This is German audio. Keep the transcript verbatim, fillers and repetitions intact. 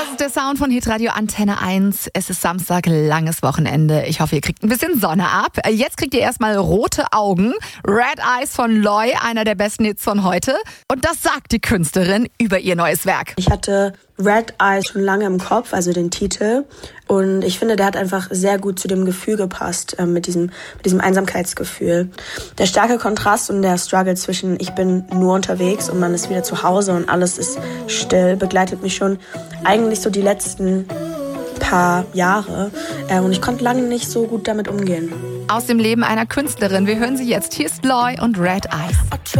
Das ist der Sound von Hitradio Antenne eins. Es ist Samstag, langes Wochenende. Ich hoffe, ihr kriegt ein bisschen Sonne ab. Jetzt kriegt ihr erstmal rote Augen. Red Eyes von Loy, einer der besten Hits von heute. Und das sagt die Künstlerin über ihr neues Werk. Ich hatte Red Eyes schon lange im Kopf, also den Titel. Und ich finde, der hat einfach sehr gut zu dem Gefühl gepasst, äh, mit diesem, mit diesem Einsamkeitsgefühl. Der starke Kontrast und der Struggle zwischen ich bin nur unterwegs und man ist wieder zu Hause und alles ist still, begleitet mich schon eigentlich so die letzten paar Jahre. Äh, und ich konnte lange nicht so gut damit umgehen. Aus dem Leben einer Künstlerin. Wir hören sie jetzt. Hier ist Loy und Red Eyes.